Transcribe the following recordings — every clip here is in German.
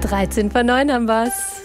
13 vor 9 haben wir's.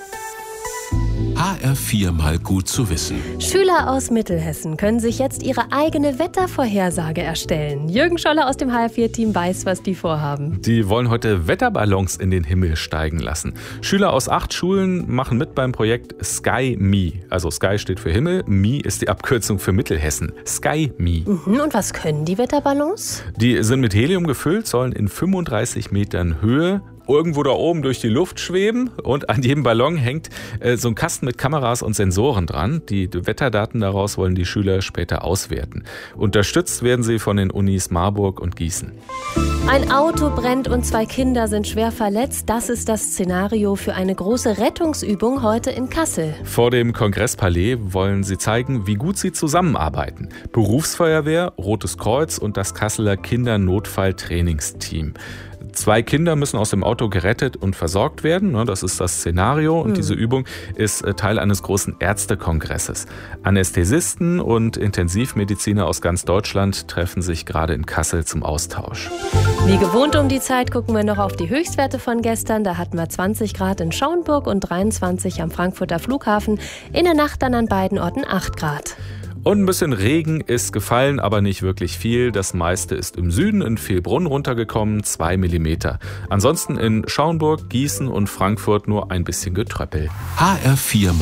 HR4 mal gut zu wissen. Schüler aus Mittelhessen können sich jetzt ihre eigene Wettervorhersage erstellen. Jürgen Scholler aus dem HR4-Team weiß, was die vorhaben. Die wollen heute Wetterballons in den Himmel steigen lassen. Schüler aus 8 Schulen machen mit beim Projekt Sky Me. Also Sky steht für Himmel, Me ist die Abkürzung für Mittelhessen. Sky Me. Und was können die Wetterballons? Die sind mit Helium gefüllt, sollen in 35 Metern Höhe irgendwo da oben durch die Luft schweben, und an jedem Ballon hängt so ein Kasten mit Kameras und Sensoren dran. Die Wetterdaten daraus wollen die Schüler später auswerten. Unterstützt werden sie von den Unis Marburg und Gießen. Ein Auto brennt und 2 Kinder sind schwer verletzt. Das ist das Szenario für eine große Rettungsübung heute in Kassel. Vor dem Kongresspalais wollen sie zeigen, wie gut sie zusammenarbeiten. Berufsfeuerwehr, Rotes Kreuz und das Kasseler Kindernotfalltrainingsteam. 2 Kinder müssen aus dem Auto gerettet und versorgt werden. Das ist das Szenario. Und diese Übung ist Teil eines großen Ärztekongresses. Anästhesisten und Intensivmediziner aus ganz Deutschland treffen sich gerade in Kassel zum Austausch. Wie gewohnt um die Zeit gucken wir noch auf die Höchstwerte von gestern. Da hatten wir 20 Grad in Schauenburg und 23 am Frankfurter Flughafen. In der Nacht dann an beiden Orten 8 Grad. Und ein bisschen Regen ist gefallen, aber nicht wirklich viel. Das meiste ist im Süden in Villbrunn runtergekommen, 2 Millimeter. Ansonsten in Schauenburg, Gießen und Frankfurt nur ein bisschen Getröppel. HR4